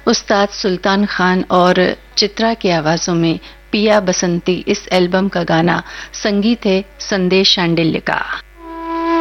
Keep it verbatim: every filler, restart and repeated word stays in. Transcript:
उस्ताद सुल्तान खान और चित्रा की आवाजों में पिया बसंती इस एल्बम का गाना। संगीत है संदेश शांडिल्य का।